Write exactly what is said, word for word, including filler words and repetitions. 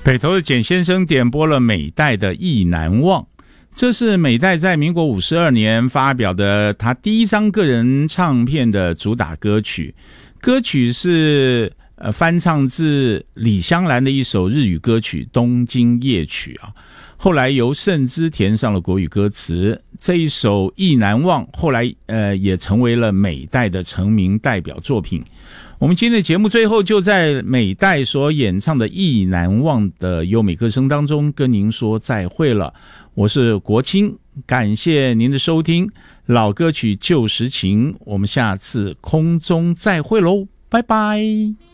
北投的简先生点播了美代的《意难忘》，这是美代在民国五十二年发表的他第一张个人唱片的主打歌曲。歌曲是呃翻唱自李香兰的一首日语歌曲《东京夜曲》啊，后来由盛之填上了国语歌词。这一首《意难忘》后来呃也成为了美代的成名代表作品。我们今天的节目最后就在美代所演唱的《意难忘》的优美歌声当中跟您说再会了。我是国清，感谢您的收听，老歌曲旧时情，我们下次空中再会喽，拜拜。